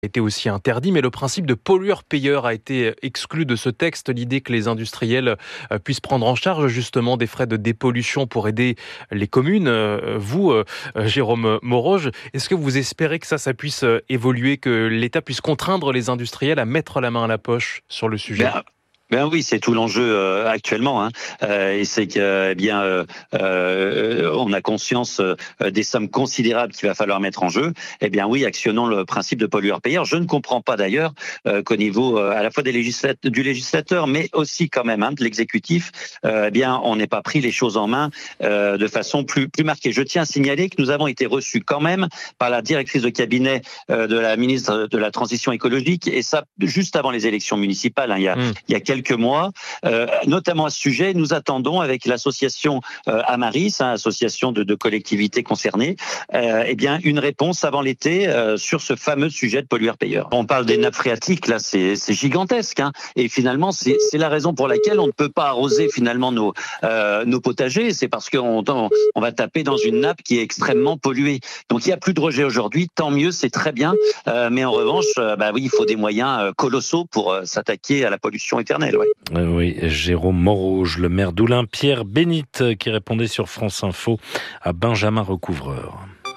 Était aussi interdit, mais le principe de pollueur-payeur a été exclu de ce texte. L'idée que les industriels puissent prendre en charge justement des frais de dépollution pour aider les communes. Jérôme Moroge, est-ce que vous espérez que ça puisse évoluer, que l'État puisse contraindre les industriels à mettre la main à la poche sur le sujet ? Ben oui, c'est tout l'enjeu actuellement, et c'est que on a conscience des sommes considérables qu'il va falloir mettre en jeu. Eh bien oui, actionnons le principe de pollueur-payeur. Je ne comprends pas d'ailleurs qu'au niveau à la fois du législateur, mais aussi quand même de l'exécutif, on n'ait pas pris les choses en main de façon plus marquée. Je tiens à signaler que nous avons été reçus quand même par la directrice de cabinet de la ministre de la Transition écologique, et ça juste avant les élections municipales, il y a quelques mois, notamment à ce sujet. Nous attendons avec l'association Amaris, association de collectivités concernées, une réponse avant l'été sur ce fameux sujet de pollueur-payeur. On parle des nappes phréatiques, là c'est gigantesque, et finalement c'est la raison pour laquelle on ne peut pas arroser finalement nos potagers, c'est parce qu'on va taper dans une nappe qui est extrêmement polluée. Donc il n'y a plus de rejet aujourd'hui, tant mieux, c'est très bien, mais en revanche, il faut des moyens colossaux pour s'attaquer à la pollution éternelle. Oui, Jérôme Moroge, le maire d'Oulin, Pierre Bénite, qui répondait sur France Info à Benjamin Recouvreur.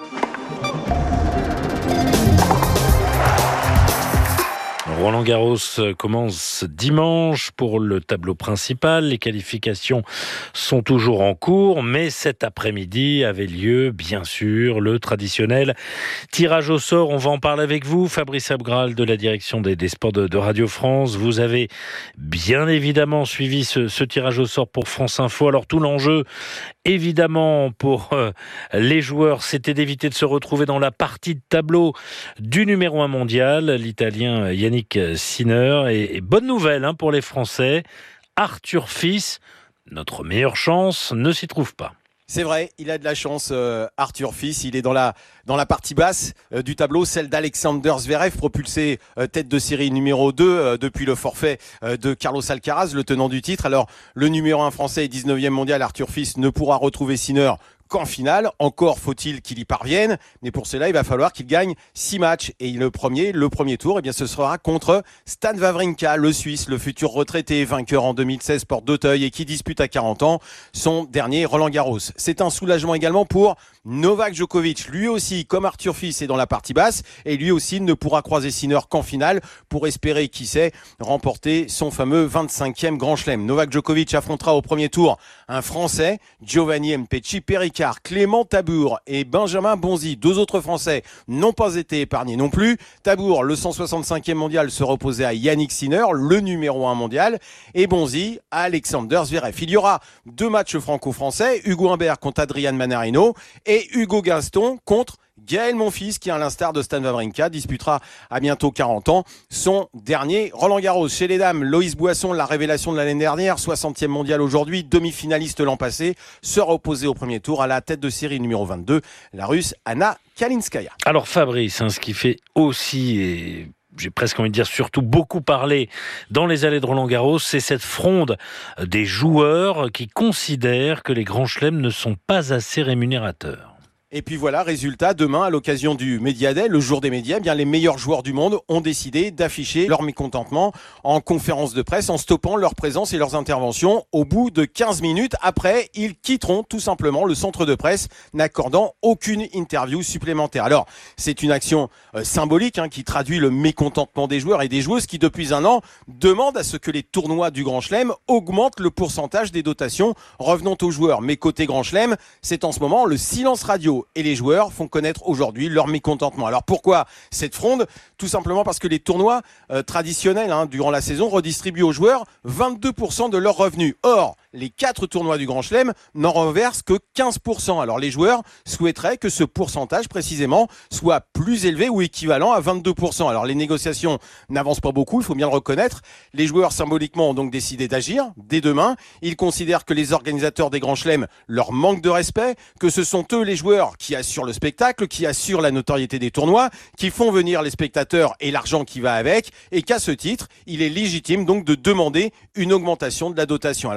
Roland-Garros commence dimanche pour le tableau principal. Les qualifications sont toujours en cours, mais cet après-midi avait lieu, bien sûr, le traditionnel tirage au sort. On va en parler avec vous, Fabrice Abgral de la direction des sports de Radio France. Vous avez bien évidemment suivi ce tirage au sort pour France Info. Alors tout l'enjeu, évidemment, pour les joueurs, c'était d'éviter de se retrouver dans la partie de tableau du numéro 1 mondial, l'Italien Yannick Sinner. Et bonne nouvelle pour les Français, Arthur Fils, notre meilleure chance, ne s'y trouve pas. C'est vrai, il a de la chance, Arthur Fils. Il est dans la partie basse du tableau, celle d'Alexander Zverev, propulsé tête de série numéro 2 depuis le forfait de Carlos Alcaraz, le tenant du titre. Alors, le numéro 1 français et 19e mondial, Arthur Fils, ne pourra retrouver Sinner qu'en finale. Encore faut-il qu'il y parvienne, mais pour cela, il va falloir qu'il gagne 6 matchs. Et le premier tour, ce sera contre Stan Wawrinka, le Suisse, le futur retraité, vainqueur en 2016 porte d'Auteuil et qui dispute à 40 ans son dernier Roland-Garros. C'est un soulagement également pour Novak Djokovic. Lui aussi, comme Arthur Fils, est dans la partie basse et lui aussi ne pourra croiser Sinner qu'en finale pour espérer, qui sait, remporter son fameux 25e Grand Chelem. Novak Djokovic affrontera au premier tour un Français, Giovanni Mpetshi Perricard, Clément Tabour et Benjamin Bonzi. 2 autres Français n'ont pas été épargnés non plus. Tabour, le 165e mondial, sera opposé à Yannick Sinner, le numéro 1 mondial, et Bonzi à Alexander Zverev. Il y aura 2 matchs franco-français, Hugo Humbert contre Adrian Manarino et Hugo Gaston contre Gaël Monfils, qui, à l'instar de Stan Wawrinka, disputera à bientôt 40 ans son dernier Roland-Garros. Chez les dames, Loïs Boisson, la révélation de l'année dernière, 60e mondial aujourd'hui, demi-finaliste l'an passé, sera opposée au premier tour à la tête de série numéro 22, la Russe Anna Kalinskaya. Alors Fabrice, ce qui fait aussi... et j'ai presque envie de dire surtout beaucoup parlé dans les allées de Roland-Garros, c'est cette fronde des joueurs qui considèrent que les grands chelems ne sont pas assez rémunérateurs. Et puis voilà, résultat, demain, à l'occasion du Media Day, le jour des médias, les meilleurs joueurs du monde ont décidé d'afficher leur mécontentement en conférence de presse, en stoppant leur présence et leurs interventions. Au bout de 15 minutes, après, ils quitteront tout simplement le centre de presse, n'accordant aucune interview supplémentaire. Alors, c'est une action symbolique qui traduit le mécontentement des joueurs et des joueuses qui, depuis un an, demandent à ce que les tournois du Grand Chelem augmentent le pourcentage des dotations revenant aux joueurs. Mais côté Grand Chelem, c'est en ce moment le silence radio. Et les joueurs font connaître aujourd'hui leur mécontentement. Alors pourquoi cette fronde ? Tout simplement parce que les tournois traditionnels durant la saison redistribuent aux joueurs 22% de leurs revenus. Or, les 4 tournois du Grand Chelem n'en reversent que 15%. Alors les joueurs souhaiteraient que ce pourcentage précisément soit plus élevé ou équivalent à 22%. Alors les négociations n'avancent pas beaucoup, il faut bien le reconnaître. Les joueurs symboliquement ont donc décidé d'agir dès demain. Ils considèrent que les organisateurs des Grands Chelems leur manquent de respect, que ce sont eux les joueurs qui assurent le spectacle, qui assurent la notoriété des tournois, qui font venir les spectateurs et l'argent qui va avec, et qu'à ce titre, il est légitime donc de demander une augmentation de la dotation. Alors évidemment,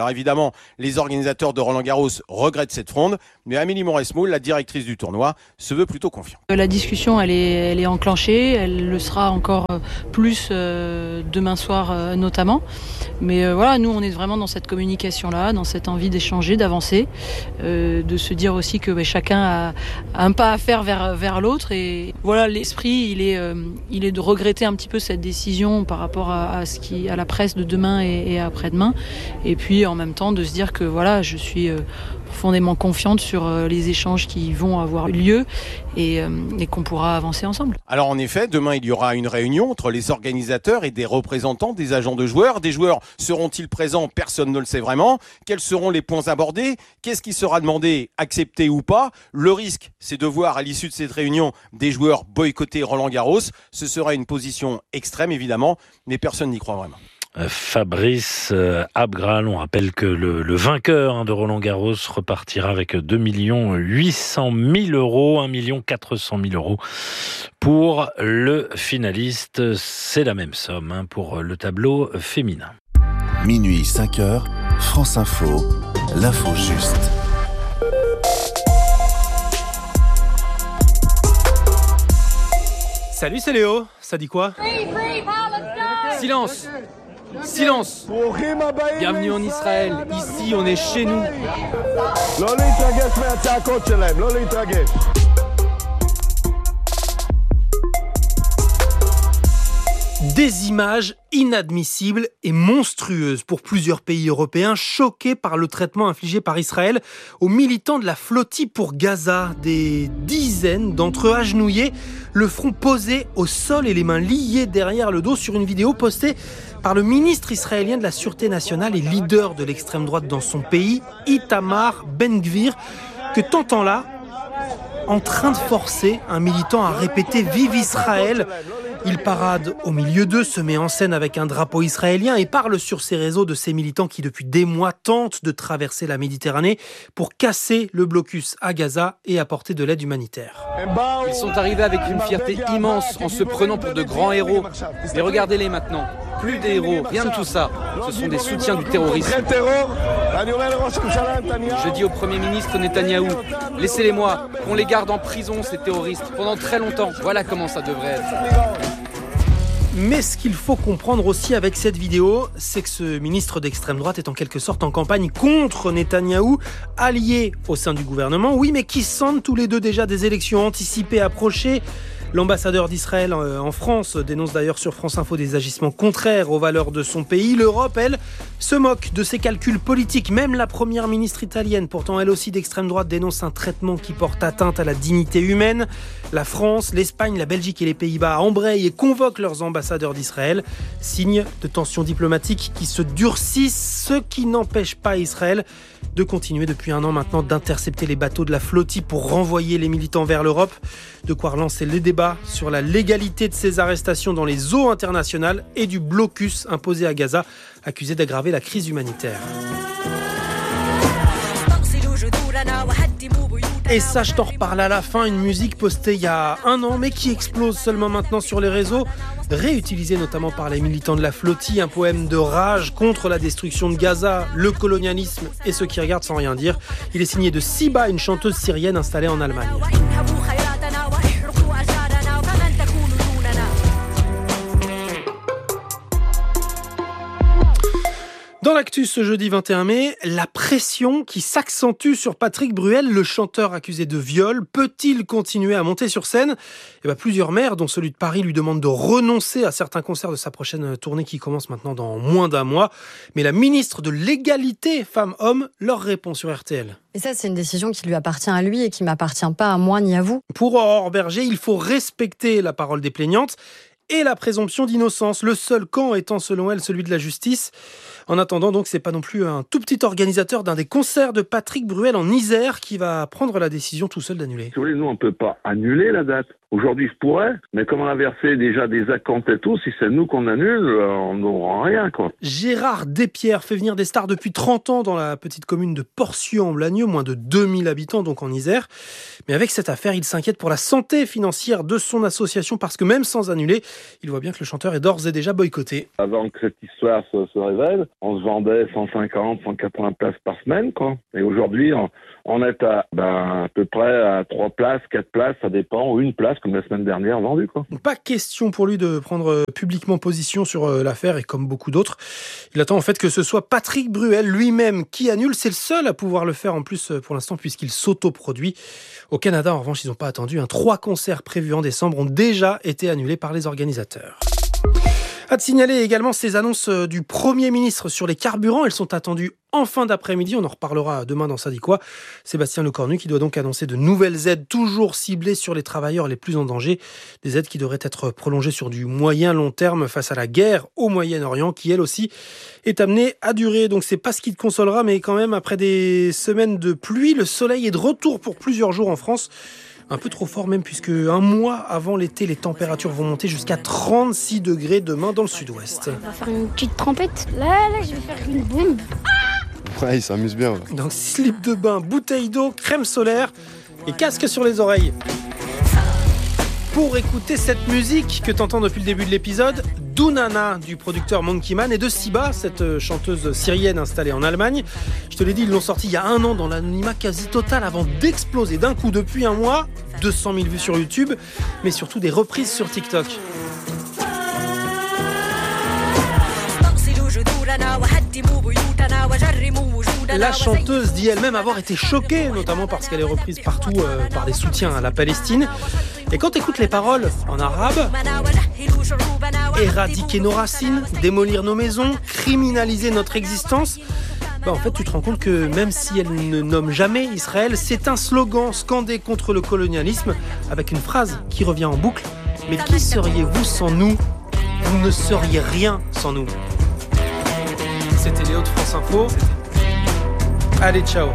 Évidemment, les organisateurs de Roland-Garros regrettent cette fronde, mais Amélie Mauresmo, la directrice du tournoi, se veut plutôt confiante. La discussion, elle est enclenchée, elle le sera encore plus demain soir notamment. Mais voilà, nous on est vraiment dans cette communication-là, dans cette envie d'échanger, d'avancer, de se dire aussi que chacun a un pas à faire vers l'autre. Et voilà, l'esprit, il est de regretter un petit peu cette décision par rapport à la presse de demain et après-demain. Et puis en même temps de se dire que voilà, je suis profondément confiante sur les échanges qui vont avoir lieu et qu'on pourra avancer ensemble. Alors en effet, demain il y aura une réunion entre les organisateurs et des représentants des agents de joueurs. Des joueurs seront-ils présents? Personne ne le sait vraiment. Quels seront les points abordés? Qu'est-ce qui sera demandé, accepté ou pas? Le risque, c'est de voir à l'issue de cette réunion des joueurs boycotter Roland-Garros. Ce sera une position extrême évidemment, mais personne n'y croit vraiment. Fabrice Abgral, on rappelle que le vainqueur de Roland-Garros repartira avec 2 800 000 euros, 1 400 000 euros pour le finaliste. C'est la même somme pour le tableau féminin. Minuit 5h, France Info, l'info juste. Salut, c'est Léo. Ça dit quoi? Silence! Silence! Bienvenue en Israël. Ici, on est chez nous. Des images inadmissibles et monstrueuses pour plusieurs pays européens choqués par le traitement infligé par Israël aux militants de la flotille pour Gaza. Des dizaines d'entre eux agenouillés, le front posé au sol et les mains liées derrière le dos sur une vidéo postée par le ministre israélien de la Sûreté nationale et leader de l'extrême droite dans son pays, Itamar Ben-Gvir, que t'entends là, en train de forcer un militant à répéter « Vive Israël !» Il parade au milieu d'eux, se met en scène avec un drapeau israélien et parle sur ses réseaux de ces militants qui depuis des mois tentent de traverser la Méditerranée pour casser le blocus à Gaza et apporter de l'aide humanitaire. Ils sont arrivés avec une fierté immense en se prenant pour de grands héros. Mais regardez-les maintenant, plus des héros, rien de tout ça. Ce sont des soutiens du terrorisme. Je dis au Premier ministre Netanyahou, laissez-les-moi, qu'on les garde en prison ces terroristes pendant très longtemps. Voilà comment ça devrait être. Mais ce qu'il faut comprendre aussi avec cette vidéo, c'est que ce ministre d'extrême droite est en quelque sorte en campagne contre Netanyahou, allié au sein du gouvernement, oui, mais qui sentent tous les deux déjà des élections anticipées approcher. L'ambassadeur d'Israël en France dénonce d'ailleurs sur France Info des agissements contraires aux valeurs de son pays. L'Europe, elle, se moque de ses calculs politiques. Même la première ministre italienne, pourtant elle aussi d'extrême droite, dénonce un traitement qui porte atteinte à la dignité humaine. La France, l'Espagne, la Belgique et les Pays-Bas embrayent et convoquent leurs ambassadeurs d'Israël. Signe de tensions diplomatiques qui se durcissent, ce qui n'empêche pas Israël de continuer depuis un an maintenant d'intercepter les bateaux de la flottille pour renvoyer les militants vers l'Europe. De quoi relancer les débats sur la légalité de ces arrestations dans les eaux internationales et du blocus imposé à Gaza, accusé d'aggraver la crise humanitaire. Et ça, je t'en reparle à la fin, une musique postée il y a un an, mais qui explose seulement maintenant sur les réseaux, réutilisée notamment par les militants de la flottille, un poème de rage contre la destruction de Gaza, le colonialisme et ceux qui regardent sans rien dire. Il est signé de Siba, une chanteuse syrienne installée en Allemagne. Dans l'actu ce jeudi 21 mai, la pression qui s'accentue sur Patrick Bruel, le chanteur accusé de viol. Peut-il continuer à monter sur scène ? Plusieurs maires, dont celui de Paris, lui demandent de renoncer à certains concerts de sa prochaine tournée qui commence maintenant dans moins d'un mois. Mais la ministre de l'égalité femmes-hommes leur répond sur RTL. Et ça, c'est une décision qui lui appartient à lui et qui ne m'appartient pas à moi ni à vous. Pour Aurore Berger, il faut respecter la parole des plaignantes et la présomption d'innocence, le seul camp étant selon elle celui de la justice. En attendant, donc, c'est pas non plus un tout petit organisateur d'un des concerts de Patrick Bruel en Isère qui va prendre la décision tout seul d'annuler. Nous, on peut pas annuler la date. Aujourd'hui, je pourrais, mais comme on a versé déjà des acomptes et tout, si c'est nous qu'on annule, on n'aura rien, quoi. Gérard Despierres fait venir des stars depuis 30 ans dans la petite commune de Porcieux-en-Blagnoux, moins de 2000 habitants, donc en Isère. Mais avec cette affaire, il s'inquiète pour la santé financière de son association parce que même sans annuler, il voit bien que le chanteur est d'ores et déjà boycotté. Avant que cette histoire se révèle, on se vendait 150, 180 places par semaine, quoi. Et aujourd'hui, on est à peu près à 3 places, 4 places, ça dépend, ou une place comme la semaine dernière vendue, quoi. Pas question pour lui de prendre publiquement position sur l'affaire et comme beaucoup d'autres. Il attend en fait que ce soit Patrick Bruel lui-même qui annule. C'est le seul à pouvoir le faire en plus pour l'instant puisqu'il s'autoproduit. Au Canada, en revanche, ils n'ont pas attendu. 3 concerts prévus en décembre ont déjà été annulés par les organisateurs. À te signaler également ces annonces du Premier ministre sur les carburants. Elles sont attendues en fin d'après-midi. On en reparlera demain dans Ça dit quoi. Sébastien Lecornu qui doit donc annoncer de nouvelles aides toujours ciblées sur les travailleurs les plus en danger. Des aides qui devraient être prolongées sur du moyen-long terme face à la guerre au Moyen-Orient qui elle aussi est amenée à durer. Donc c'est pas ce qui te consolera, mais quand même après des semaines de pluie, le soleil est de retour pour plusieurs jours en France. Un peu trop fort même puisque un mois avant l'été, les températures vont monter jusqu'à 36 degrés demain dans le sud-ouest. On va faire une petite trempette. Là, je vais faire une bombe. Ouais, il s'amuse bien. Ouais. Donc slip de bain, bouteille d'eau, crème solaire et casque sur les oreilles. Pour écouter cette musique que t'entends depuis le début de l'épisode, Dunana du producteur Monkey Man et de Siba, cette chanteuse syrienne installée en Allemagne. Je te l'ai dit, ils l'ont sorti il y a 1 an dans l'anonymat quasi total avant d'exploser d'un coup depuis un mois. 200 000 vues sur YouTube, mais surtout des reprises sur TikTok. La chanteuse dit elle-même avoir été choquée, notamment parce qu'elle est reprise partout par des soutiens à la Palestine. Et quand tu écoutes les paroles en arabe, éradiquer nos racines, démolir nos maisons, criminaliser notre existence, en fait tu te rends compte que même si elle ne nomme jamais Israël, c'est un slogan scandé contre le colonialisme avec une phrase qui revient en boucle. Mais qui seriez-vous sans nous ? Vous ne seriez rien sans nous. C'était Léo de France Info. Allez, ciao.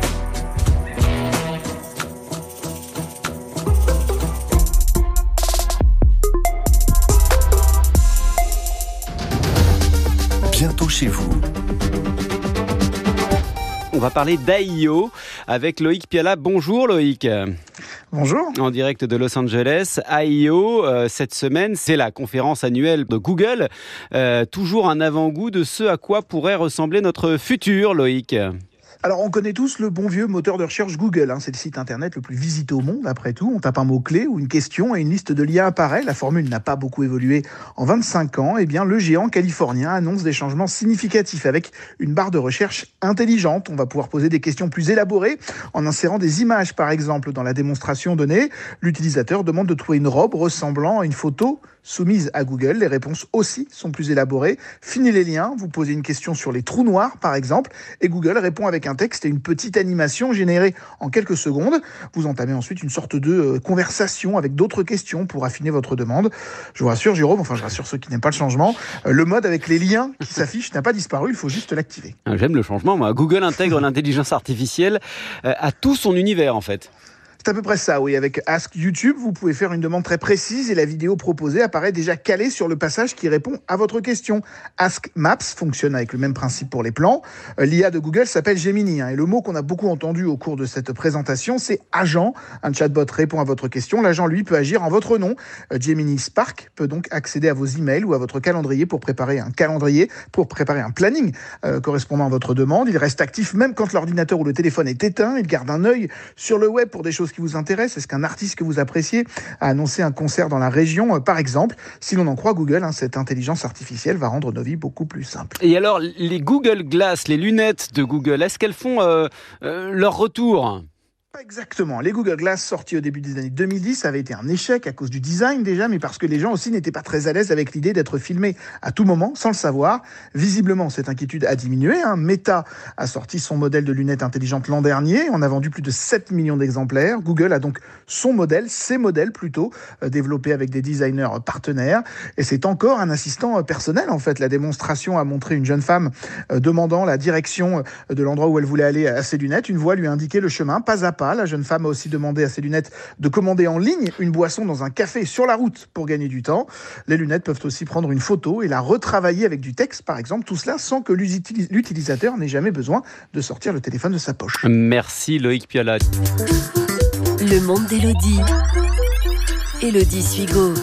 Bientôt chez vous. On va parler d'AIO avec Loïc Piala. Bonjour Loïc. Bonjour. En direct de Los Angeles. AIO, cette semaine, c'est la conférence annuelle de Google. Toujours un avant-goût de ce à quoi pourrait ressembler notre futur, Loïc. Alors, on connaît tous le bon vieux moteur de recherche Google. C'est le site internet le plus visité au monde, après tout. On tape un mot-clé ou une question et une liste de liens apparaît. La formule n'a pas beaucoup évolué en 25 ans. Eh bien, le géant californien annonce des changements significatifs avec une barre de recherche intelligente. On va pouvoir poser des questions plus élaborées en insérant des images, par exemple. Dans la démonstration donnée, l'utilisateur demande de trouver une robe ressemblant à une photo soumise à Google. Les réponses aussi sont plus élaborées. Fini les liens, vous posez une question sur les trous noirs, par exemple, et Google répond avec un texte et une petite animation générée en quelques secondes. Vous entamez ensuite une sorte de conversation avec d'autres questions pour affiner votre demande. Je vous rassure, Jérôme, je rassure ceux qui n'aiment pas le changement, le mode avec les liens qui s'affichent n'a pas disparu, il faut juste l'activer. J'aime le changement, moi. Google intègre l'intelligence artificielle à tout son univers, en fait. C'est à peu près ça, oui. Avec Ask YouTube, vous pouvez faire une demande très précise et la vidéo proposée apparaît déjà calée sur le passage qui répond à votre question. Ask Maps fonctionne avec le même principe pour les plans. L'IA de Google s'appelle Gemini. Et le mot qu'on a beaucoup entendu au cours de cette présentation, c'est agent. Un chatbot répond à votre question. L'agent, lui, peut agir en votre nom. Gemini Spark peut donc accéder à vos emails ou à votre calendrier pour préparer un planning correspondant à votre demande. Il reste actif même quand l'ordinateur ou le téléphone est éteint. Il garde un œil sur le web pour des choses qui vous intéressent. Est-ce qu'un artiste que vous appréciez a annoncé un concert dans la région, par exemple? Si l'on en croit Google, cette intelligence artificielle va rendre nos vies beaucoup plus simples. Et alors, les Google Glass, les lunettes de Google, est-ce qu'elles font leur retour ? Pas exactement. Les Google Glass sortis au début des années 2010 avaient été un échec à cause du design déjà, mais parce que les gens aussi n'étaient pas très à l'aise avec l'idée d'être filmés à tout moment sans le savoir. Visiblement, cette inquiétude a diminué. Meta a sorti son modèle de lunettes intelligentes l'an dernier. On a vendu plus de 7 millions d'exemplaires. Google a donc ses modèles plutôt, développés avec des designers partenaires. Et c'est encore un assistant personnel en fait. La démonstration a montré une jeune femme demandant la direction de l'endroit où elle voulait aller à ses lunettes. Une voix lui indiquait le chemin pas à pas. pas. La jeune femme a aussi demandé à ses lunettes de commander en ligne une boisson dans un café sur la route pour gagner du temps. Les lunettes peuvent aussi prendre une photo et la retravailler avec du texte, par exemple. Tout cela sans que l'utilisateur n'ait jamais besoin de sortir le téléphone de sa poche. Merci Loïc Piola. Le monde d'Élodie. Élodie Suigo.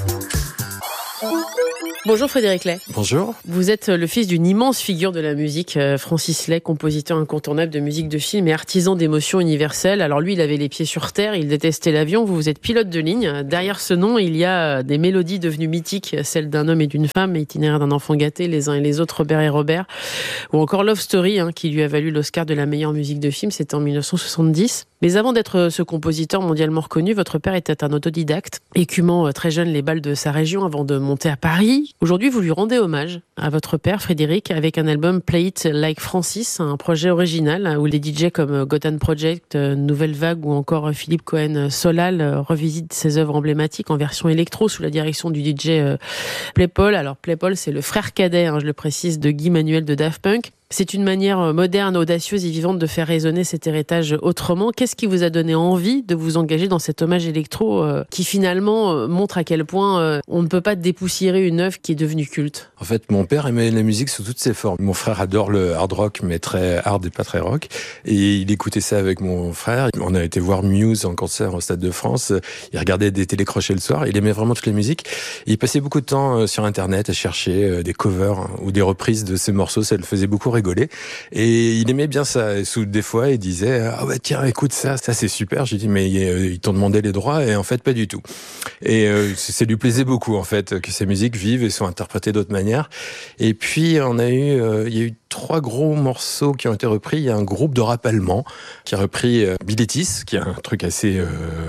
Bonjour Frédéric Lay. Bonjour. Vous êtes le fils d'une immense figure de la musique, Francis Lay, compositeur incontournable de musique de film et artisan d'émotions universelles. Alors lui, il avait les pieds sur terre, il détestait l'avion, vous êtes pilote de ligne. Derrière ce nom, il y a des mélodies devenues mythiques, celles d'un homme et d'une femme, itinéraire d'un enfant gâté, les uns et les autres, Robert et Robert, ou encore Love Story, qui lui a valu l'Oscar de la meilleure musique de film, c'était en 1970. Mais avant d'être ce compositeur mondialement reconnu, votre père était un autodidacte, écumant très jeune les balles de sa région avant de monter à Paris. Aujourd'hui, vous lui rendez hommage à votre père, Frédéric, avec un album Play It Like Francis, un projet original où les DJ comme Gotham Project, Nouvelle Vague ou encore Philippe Cohen Solal revisitent ses œuvres emblématiques en version électro sous la direction du DJ Playpol. Alors Playpol, c'est le frère cadet, je le précise, de Guy Manuel de Daft Punk. C'est une manière moderne, audacieuse et vivante de faire résonner cet héritage autrement. Qu'est-ce qui vous a donné envie de vous engager dans cet hommage électro qui finalement montre à quel point on ne peut pas dépoussiérer une œuvre qui est devenue culte? En fait, mon père aimait la musique sous toutes ses formes. Mon frère adore le hard rock, mais très hard et pas très rock. Et il écoutait ça avec mon frère. On a été voir Muse en concert au Stade de France. Il regardait des télécrochets le soir. Il aimait vraiment toutes les musiques. Il passait beaucoup de temps sur Internet à chercher des covers ou des reprises de ses morceaux. Ça le faisait beaucoup rigoler. Et il aimait bien ça. Et des fois, il disait « Ah ouais, tiens, écoute ça c'est super. » J'ai dit « Mais ils t'ont demandé les droits ?» Et en fait, pas du tout. Et ça lui plaisait beaucoup, en fait, que ces musiques vivent et soient interprétées d'autres manières. Et puis, il y a eu 3 gros morceaux qui ont été repris. Il y a un groupe de rap allemand qui a repris Bilitis, qui est un truc assez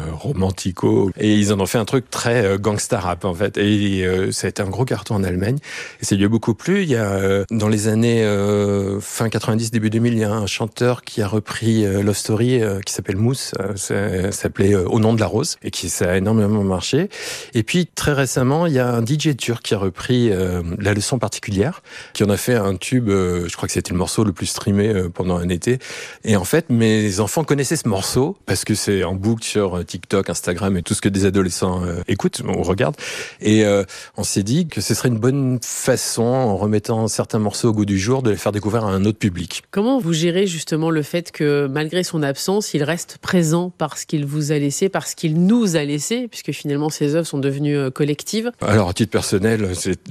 romantico. Et ils en ont fait un truc très gangsta rap, en fait. Et ça a été un gros carton en Allemagne. Et ça lui a beaucoup plu. Il y a, dans les années fin 90, début 2000, il y a un chanteur qui a repris Love Story qui s'appelle Mousse. Ça s'appelait Au nom de la rose. Et ça a énormément marché. Et puis, très récemment, il y a un DJ turc qui a repris La leçon particulière, qui en a fait un tube, je crois que c'était le morceau le plus streamé pendant un été. Et en fait, mes enfants connaissaient ce morceau parce que c'est en boucle sur TikTok, Instagram et tout ce que des adolescents écoutent, on regarde. Et on s'est dit que ce serait une bonne façon, en remettant certains morceaux au goût du jour, de les faire découvrir à un autre public. Comment vous gérez justement le fait que malgré son absence, il reste présent parce qu'il vous a laissé, parce qu'il nous a laissé, puisque finalement ses œuvres sont devenues collectives? Alors, à titre personnel,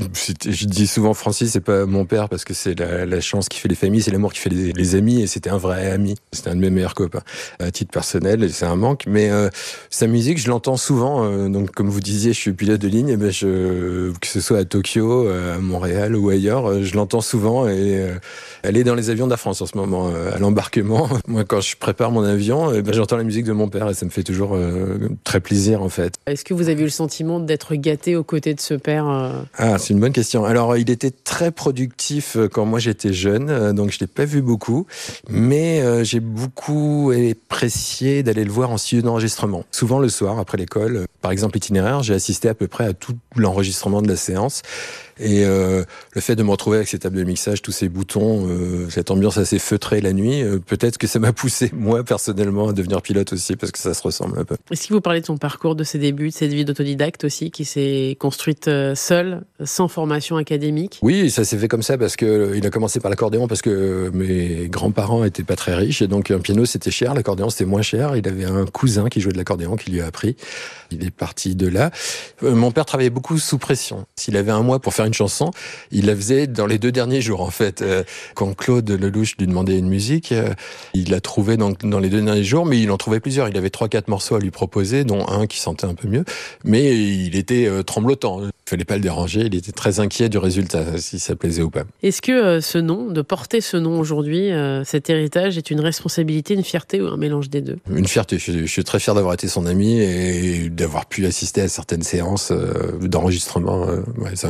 je dis souvent Francis, c'est pas mon père parce que c'est la chance qui fait les familles, c'est l'amour qui fait les amis, et c'était un vrai ami. C'était un de mes meilleurs copains. À titre personnel, c'est un manque, mais sa musique, je l'entends souvent. Donc, comme vous disiez, je suis pilote de ligne, et que ce soit à Tokyo, à Montréal ou ailleurs, je l'entends souvent, et elle est dans les avions d'Air France en ce moment, à l'embarquement. Moi, quand je prépare mon avion, j'entends la musique de mon père, et ça me fait toujours très plaisir, en fait. Est-ce que vous avez eu le sentiment d'être gâté aux côtés de ce père? Ah, c'est une bonne question. Alors, il était très productif quand moi j'étais jeune, donc je l'ai pas vu beaucoup, mais j'ai beaucoup apprécié d'aller le voir en studio d'enregistrement. Souvent le soir, après l'école. Par exemple, Itinéraire, j'ai assisté à peu près à tout l'enregistrement de la séance. Et le fait de me retrouver avec ces tables de mixage, tous ces boutons, cette ambiance assez feutrée la nuit, peut-être que ça m'a poussé, moi, personnellement, à devenir pilote aussi, parce que ça se ressemble un peu. Est-ce que vous parlez de son parcours, de ses débuts, de cette vie d'autodidacte aussi, qui s'est construite seule, sans formation académique? Oui, ça s'est fait comme ça, parce que il a commencé par l'accordéon, parce que mes grands-parents étaient pas très riches, et donc un piano c'était cher, l'accordéon c'était moins cher. Il avait un cousin qui jouait de l'accordéon, qui lui a appris. Il est parti de là. Mon père travaillait beaucoup sous pression. S'il avait un mois pour faire une chanson, il la faisait dans les 2 derniers jours, en fait. Quand Claude Lelouch lui demandait une musique, il la trouvait dans les 2 derniers jours, mais il en trouvait plusieurs. Il avait 3-4 morceaux à lui proposer, dont un qui sentait un peu mieux, mais il était tremblotant. Il fallait pas le déranger, il était très inquiet du résultat, si ça plaisait ou pas. Est-ce que ce nom, de porter ce nom aujourd'hui, cet héritage, est une responsabilité, une fierté ou un mélange des deux? Une fierté. Je suis très fier d'avoir été son ami et d'avoir pu assister à certaines séances d'enregistrement. Ouais, c'est un grand bonheur.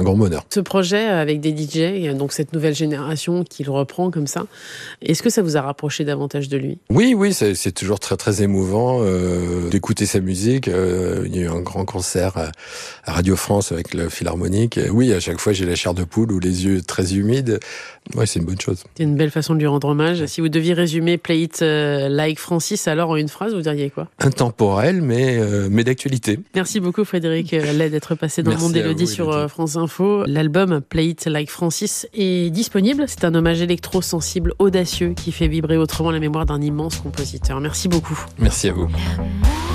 Ce projet avec des DJ, donc cette nouvelle génération qui le reprend comme ça, est-ce que ça vous a rapproché davantage de lui ? Oui, c'est toujours très très émouvant d'écouter sa musique. Il y a eu un grand concert à Radio France avec le Philharmonique. Oui, à chaque fois j'ai la chair de poule ou les yeux très humides. Ouais, c'est une bonne chose. C'est une belle façon de lui rendre hommage. Si vous deviez résumer Play It Like Francis alors en une phrase, vous diriez quoi ? Intemporel, mais d'actualité. Merci beaucoup Frédéric Lay d'être passé dans le monde d'Élodie sur France Info. L'album Play It Like Francis est disponible. C'est un hommage électro-sensible, audacieux, qui fait vibrer autrement la mémoire d'un immense compositeur. Merci beaucoup. Merci à vous.